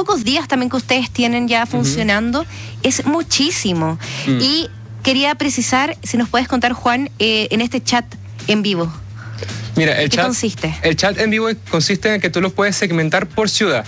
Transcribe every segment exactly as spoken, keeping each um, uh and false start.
pocos días también que ustedes tienen ya funcionando, uh-huh. es muchísimo. Uh-huh. Y quería precisar, si nos puedes contar, Juan, eh, en este chat en vivo. Mira, el ¿Qué chat, consiste? El chat en vivo consiste en que tú lo puedes segmentar por ciudad.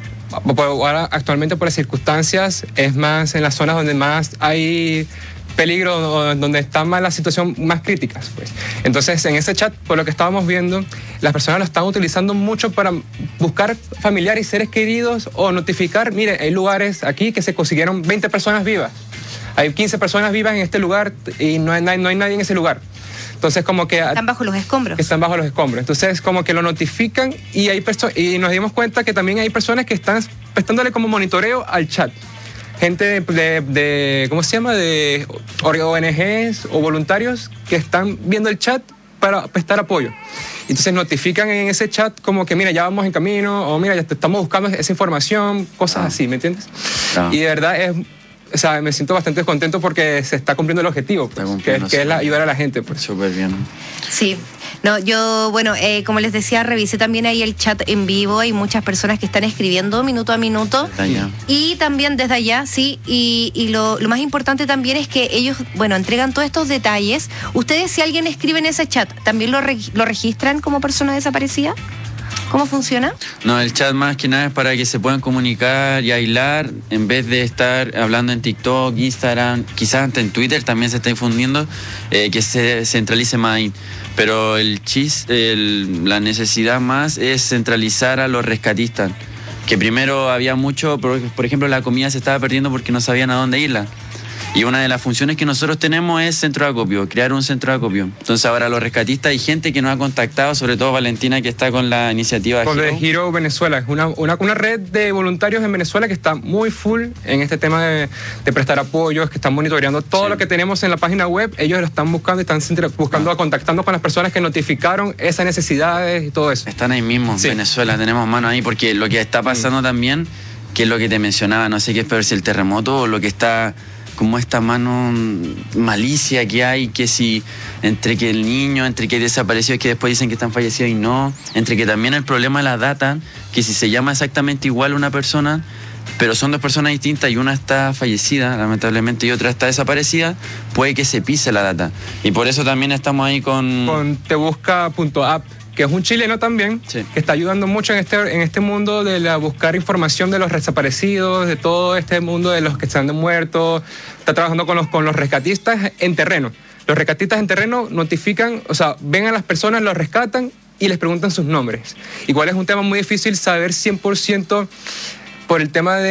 Ahora, actualmente por las circunstancias, es más en las zonas donde más hay peligro, donde está más la situación más críticas, pues. Entonces, en ese chat, por lo que estábamos viendo, las personas lo están utilizando mucho para buscar familiares y seres queridos o notificar, mire, hay lugares aquí que se consiguieron veinte personas vivas. Hay quince personas vivas en este lugar y no hay, no hay, no hay nadie en ese lugar. Entonces, como que... Están bajo los escombros. Que están bajo los escombros. Entonces, como que lo notifican y, hay y nos dimos cuenta que también hay personas que están prestándole como monitoreo al chat. Gente de, de, de ¿cómo se llama? De O N Ges o voluntarios que están viendo el chat para prestar apoyo. Entonces notifican en ese chat como que, mira, ya vamos en camino, o mira, ya te estamos buscando esa información, cosas ah. así, ¿me entiendes? Ah. Y de verdad es... O sea, me siento bastante contento porque se está cumpliendo el objetivo, pues, que, que es la, ayudar a la gente. Pues. Súper bien. Sí. No, yo, bueno, eh, como les decía, revisé también ahí el chat en vivo. Hay muchas personas que están escribiendo minuto a minuto. Desde allá. Y también desde allá, sí. Y, y lo, lo más importante también es que ellos, bueno, entregan todos estos detalles. Ustedes, si alguien escribe en ese chat, ¿también lo, re, lo registran como persona desaparecida? ¿Cómo funciona? No, el chat más que nada es para que se puedan comunicar y aislar en vez de estar hablando en TikTok, Instagram, quizás hasta en Twitter también se está difundiendo, eh, que se centralice más ahí. Pero el chis, el, la necesidad más es centralizar a los rescatistas, que primero había mucho, por, por ejemplo, la comida se estaba perdiendo porque no sabían a dónde irla. Y una de las funciones que nosotros tenemos es centro de acopio, crear un centro de acopio. Entonces ahora los rescatistas, hay gente que nos ha contactado, sobre todo Valentina, que está con la iniciativa con Hero. Hero Venezuela. Es una, una, una red de voluntarios en Venezuela que está muy full en este tema de, de prestar apoyos, que están monitoreando todo sí. lo que tenemos en la página web. Ellos lo están buscando y están buscando, ah. contactando con las personas que notificaron esas necesidades y todo eso. Están ahí mismo, en sí. Venezuela, tenemos manos ahí, porque lo que está pasando mm. también, que es lo que te mencionaba, no sé qué es peor, si el terremoto o lo que está... como esta mano malicia que hay, que si entre que el niño, entre que hay desaparecidos que después dicen que están fallecidos y no, entre que también el problema de la data, que si se llama exactamente igual una persona, pero son dos personas distintas y una está fallecida, lamentablemente, y otra está desaparecida, puede que se pise la data. Y por eso también estamos ahí con... Con tebusca punto app, que es un chileno también, sí. que está ayudando mucho en este, en este mundo de la, buscar información de los desaparecidos, de todo este mundo de los que están muertos. Está trabajando con los, con los rescatistas en terreno. Los rescatistas en terreno notifican, o sea, ven a las personas, los rescatan y les preguntan sus nombres. Igual es un tema muy difícil saber cien por ciento por el tema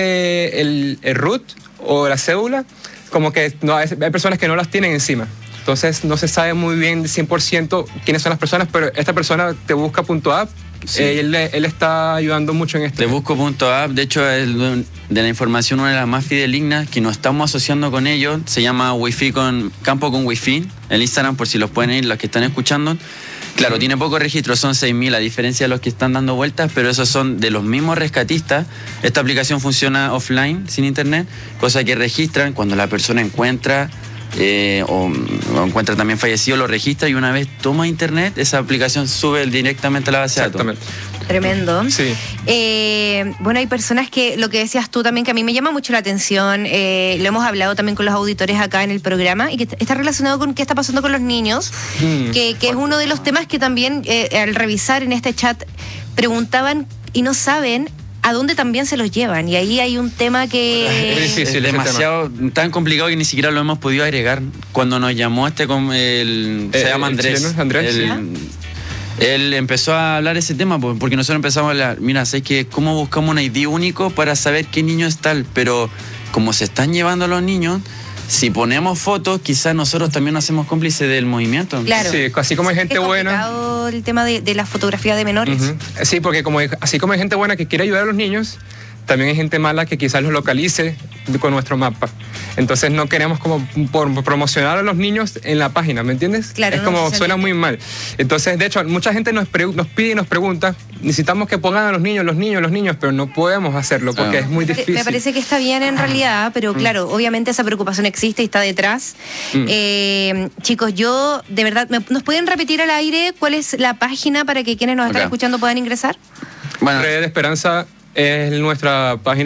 del de R U T o la cédula, como que no, hay personas que no las tienen encima. Entonces no se sabe muy bien cien por ciento quiénes son las personas, pero esta persona tebusca punto app, sí. eh, él, él está ayudando mucho en esto. tebusca punto app, de hecho, es de la información una de las más fidedignas, que nos estamos asociando con ellos, se llama Wi-Fi con Campo con Wi-Fi, el Instagram, por si los pueden ir, los que están escuchando. Claro, sí. tiene poco registro, son seis mil, a diferencia de los que están dando vueltas, pero esos son de los mismos rescatistas. Esta aplicación funciona offline, sin internet, cosa que registran cuando la persona encuentra... Eh, o, o encuentra también fallecido, lo registra y una vez toma internet, esa aplicación sube directamente a la base de datos. Tremendo. Sí. Eh, bueno, hay personas que, lo que decías tú también, que a mí me llama mucho la atención, eh, lo hemos hablado también con los auditores acá en el programa, y que está relacionado con qué está pasando con los niños, mm. que, que es uno de los temas que también eh, al revisar en este chat preguntaban y no saben a dónde también se los llevan, y ahí hay un tema que... Es difícil, es demasiado, tan complicado que ni siquiera lo hemos podido agregar. Cuando nos llamó este, el, se eh, llama Andrés, el Andrés el, ¿sí? él empezó a hablar ese tema, porque nosotros empezamos a hablar, mira, sé que cómo buscamos un I D único para saber qué niño es tal, pero como se están llevando a los niños, si ponemos fotos, quizás nosotros también nos hacemos cómplices del movimiento. Claro. Sí, así como hay gente es buena... el tema de, de la fotografía de menores. Uh-huh. Sí, porque como hay, así como hay gente buena que quiere ayudar a los niños, también hay gente mala que quizás los localice con nuestro mapa. Entonces no queremos como por promocionar a los niños en la página, ¿me entiendes? Claro, es no, como no suena muy mal. Entonces, de hecho, mucha gente nos, pre, nos pide y nos pregunta, necesitamos que pongan a los niños, los niños, los niños, pero no podemos hacerlo porque ah. es muy difícil. Me parece que está bien en realidad, pero claro, mm. obviamente esa preocupación existe y está detrás. Mm. Eh, chicos, yo, de verdad, ¿nos pueden repetir al aire cuál es la página para que quienes nos están okay. escuchando puedan ingresar? Bueno, Red de Esperanza es nuestra página